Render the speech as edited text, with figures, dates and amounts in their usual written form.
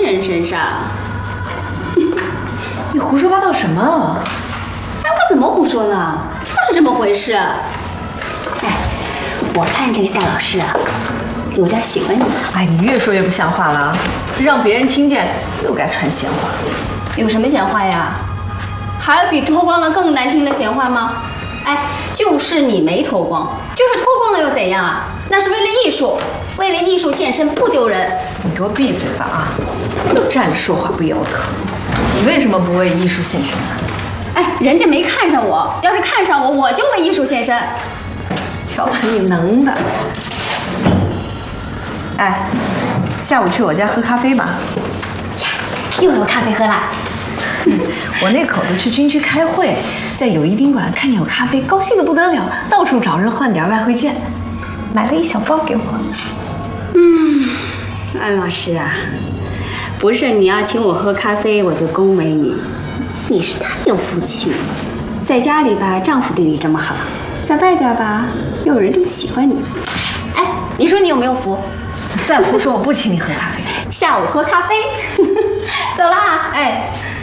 人身上。 你胡说八道什么？ 哎，我怎么胡说了？就是这么回事。哎，我看这个夏老师啊，有点喜欢你。 哎，你越说越不像话了，让别人听见又该传闲话。 有什么闲话呀？还有比脱光了更难听的闲话吗？哎，就是你没脱光，就是脱光了又怎样啊？那是为了艺术，为了艺术献身不丢人。 你给我闭嘴吧啊！就站着说话不腰疼。你为什么不为艺术献身呢？ 哎，人家没看上我，要是看上我，我就为艺术献身。 瞧把你能的！哎，下午去我家喝咖啡吧。 呀，又有咖啡喝啦！ 我那口子去军区开会，在友谊宾馆看见有咖啡，高兴得不得了，到处找人换点外汇券，买了一小包给我。 安老师啊，不是你要请我喝咖啡我就恭维你，你是太有福气了。在家里吧，丈夫对你这么好，在外边吧，又有人这么喜欢你。哎，你说你有没有福？ 再胡说，我不请你喝咖啡。 下午喝咖啡，走啦！ 哎。